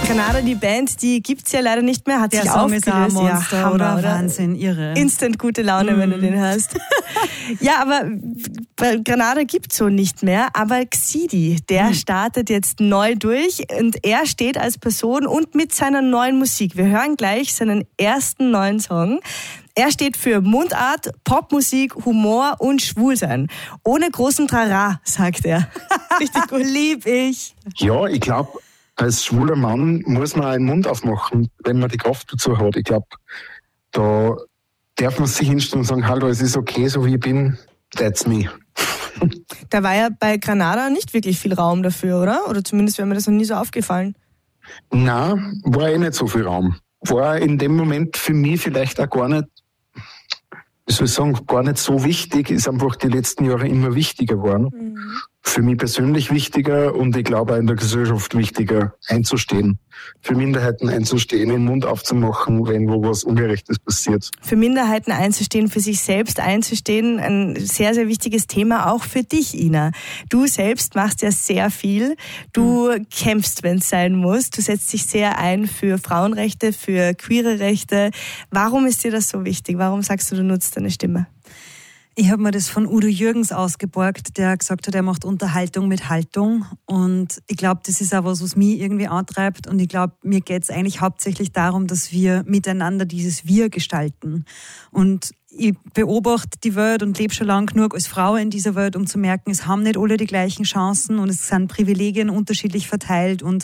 Granada, die Band, die gibt's ja leider nicht mehr, hat der sich Song aufgelöst. Ist ein Monster, ja, Hammer, oder? Wahnsinn, irre. Instant gute Laune, wenn du den hörst. Ja, aber Granada gibt's so nicht mehr, aber Xidi, der startet jetzt neu durch und er steht als Person und mit seiner neuen Musik. Wir hören gleich seinen ersten neuen Song. Er steht für Mundart, Popmusik, Humor und Schwulsein. Ohne großen Trara, sagt er. Richtig gut, lieb ich. Ja, ich glaube, als schwuler Mann muss man einen Mund aufmachen, wenn man die Kraft dazu hat. Ich glaube, da darf man sich hinstellen und sagen, hallo, es ist okay, so wie ich bin, that's me. Da war ja bei Granada nicht wirklich viel Raum dafür, oder? Oder zumindest wäre mir das noch nie so aufgefallen. Nein, war nicht so viel Raum. War in dem Moment für mich vielleicht auch gar nicht, ich soll sagen, gar nicht so wichtig, ist einfach die letzten Jahre immer wichtiger geworden. Für mich persönlich wichtiger und ich glaube auch in der Gesellschaft wichtiger, einzustehen. Für Minderheiten einzustehen, den Mund aufzumachen, wenn wo was Ungerechtes passiert. Für Minderheiten einzustehen, für sich selbst einzustehen, ein sehr, sehr wichtiges Thema auch für dich, Ina. Du selbst machst ja sehr viel. Du kämpfst, wenn es sein muss. Du setzt dich sehr ein für Frauenrechte, für queere Rechte. Warum ist dir das so wichtig? Warum sagst du, du nutzt deine Stimme? Ich habe mir das von Udo Jürgens ausgeborgt, der gesagt hat, er macht Unterhaltung mit Haltung. Und ich glaube, das ist auch was mich irgendwie antreibt. Und ich glaube, mir geht es eigentlich hauptsächlich darum, dass wir miteinander dieses Wir gestalten. Und ich beobachte die Welt und lebe schon lang genug als Frau in dieser Welt, um zu merken, es haben nicht alle die gleichen Chancen und es sind Privilegien unterschiedlich verteilt und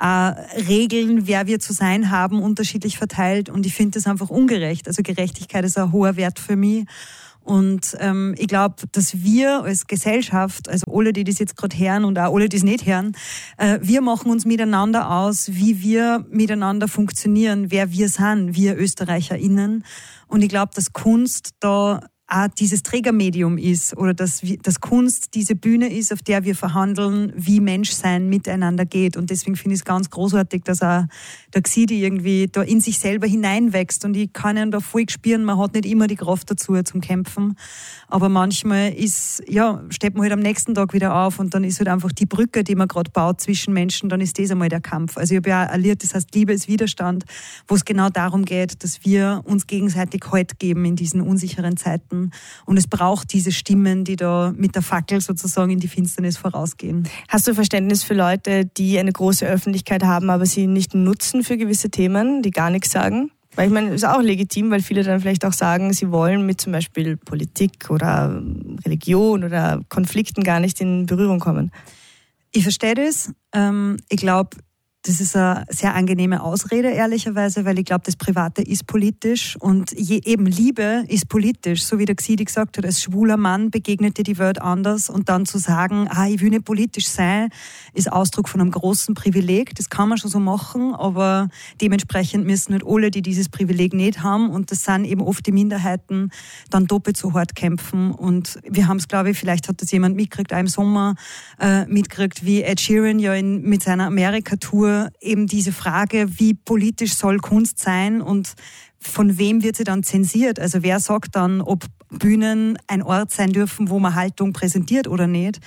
Regeln, wer wir zu sein haben, unterschiedlich verteilt. Und ich finde das einfach ungerecht. Also Gerechtigkeit ist ein hoher Wert für mich. Und ich glaube, dass wir als Gesellschaft, also alle, die das jetzt gerade hören und auch alle, die es nicht hören, wir machen uns miteinander aus, wie wir miteinander funktionieren, wer wir sind, wir ÖsterreicherInnen. Und ich glaube, dass Kunst da auch dieses Trägermedium ist oder dass Kunst diese Bühne ist, auf der wir verhandeln, wie Menschsein miteinander geht. Und deswegen finde ich es ganz großartig, dass auch der Xidi irgendwie da in sich selber hineinwächst. Und ich kann ihn da voll spüren, man hat nicht immer die Kraft dazu zum Kämpfen. Aber manchmal steht man halt am nächsten Tag wieder auf und dann ist halt einfach die Brücke, die man gerade baut zwischen Menschen, dann ist das einmal der Kampf. Also ich habe ja auch ein Lied, das heißt Liebe ist Widerstand, wo es genau darum geht, dass wir uns gegenseitig Halt geben in diesen unsicheren Zeiten. Und es braucht diese Stimmen, die da mit der Fackel sozusagen in die Finsternis vorausgehen. Hast du Verständnis für Leute, die eine große Öffentlichkeit haben, aber sie nicht nutzen für gewisse Themen, die gar nichts sagen? Weil ich meine, ist auch legitim, weil viele dann vielleicht auch sagen, sie wollen mit zum Beispiel Politik oder Religion oder Konflikten gar nicht in Berührung kommen. Ich verstehe das. Ich glaube, das ist eine sehr angenehme Ausrede, ehrlicherweise, weil ich glaube, das Private ist politisch und eben Liebe ist politisch. So wie der Xidi gesagt hat, als schwuler Mann begegnet dir die Welt anders und dann zu sagen, ich will nicht politisch sein, ist Ausdruck von einem großen Privileg. Das kann man schon so machen, aber dementsprechend müssen nicht alle, die dieses Privileg nicht haben und das sind eben oft die Minderheiten, dann doppelt so hart kämpfen. Und wir haben es, glaube ich, vielleicht hat das jemand mitgekriegt, auch im Sommer mitgekriegt, wie Ed Sheeran ja mit seiner Amerika-Tour eben diese Frage, wie politisch soll Kunst sein und von wem wird sie dann zensiert? Also wer sagt dann, ob Bühnen ein Ort sein dürfen, wo man Haltung präsentiert oder nicht?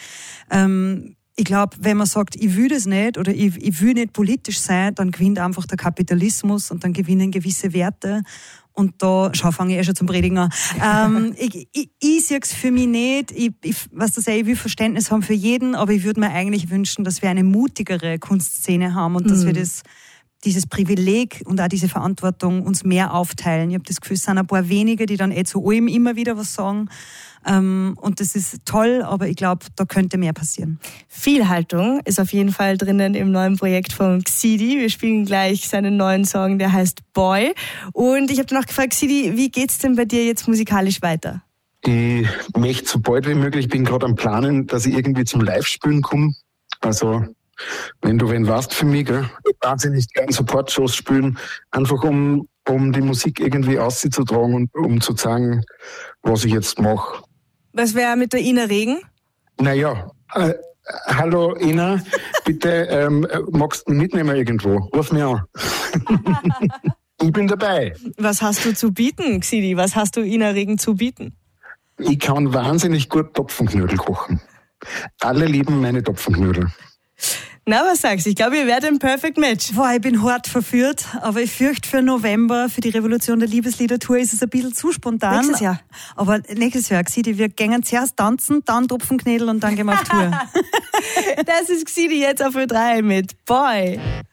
Ich glaube, wenn man sagt, ich will das nicht oder ich will nicht politisch sein, dann gewinnt einfach der Kapitalismus und dann gewinnen gewisse Werte. Und da, fange ich schon zum Predigen an. Ich sehe es für mich nicht. Ich will Verständnis haben für jeden, aber ich würde mir eigentlich wünschen, dass wir eine mutigere Kunstszene haben und dass wir dieses Privileg und auch diese Verantwortung uns mehr aufteilen. Ich habe das Gefühl, es sind ein paar wenige, die dann zu allem immer wieder was sagen. Und das ist toll, aber ich glaube, da könnte mehr passieren. Viel Haltung ist auf jeden Fall drinnen im neuen Projekt von Xidi. Wir spielen gleich seinen neuen Song, der heißt Boy. Und ich habe dann auch gefragt, Xidi, wie geht's denn bei dir jetzt musikalisch weiter? Ich möchte so bald wie möglich, ich bin gerade am Planen, dass ich irgendwie zum Live-Spielen komme. Also, wenn du wen warst für mich, gell? Ich wahnsinnig gerne Support-Shows spielen, einfach um die Musik irgendwie auszutragen und um zu sagen, was ich jetzt mache. Was wäre mit der Ina Regen? Naja, hallo Ina, bitte magst du mitnehmen irgendwo? Ruf mich an. Ich bin dabei. Was hast du zu bieten, Xidi? Was hast du Ina Regen zu bieten? Ich kann wahnsinnig gut Topfenknödel kochen. Alle lieben meine Topfenknödel. Na, was sagst du? Ich glaube, ihr werdet ein Perfect Match. Boah, ich bin hart verführt, aber ich fürchte für November, für die Revolution der Liebeslieder-Tour ist es ein bisschen zu spontan. Nächstes Jahr. Aber nächstes Jahr, wir gehen zuerst tanzen, dann Topfenknädel und dann gehen wir auf Tour. Das ist Xidi jetzt auf Ö3 mit Boy.